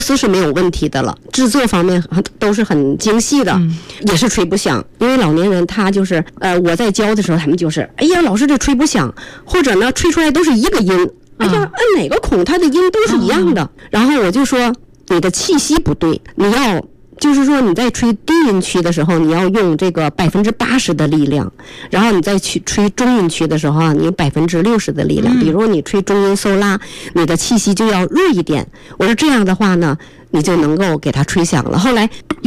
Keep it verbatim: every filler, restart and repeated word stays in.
丝是没有问题的了，制作方面都是很精细的，嗯、也是吹不响。因为老年人他就是呃，我在教的时候，他们就是哎呀，老师这吹不响，或者呢吹出来都是一个音，哎呀，按哪个孔它的音都是一样的。嗯、然后我就说你的气息不对，你要。就是说你在吹低音区的时候，你要用这个百分之八十的力量，然后你在去吹中音区的时候啊，你有百分之六十的力量。比如你吹中音嗦拉，你的气息就要弱一点。我说这样的话呢，你就能够给它吹响了。后来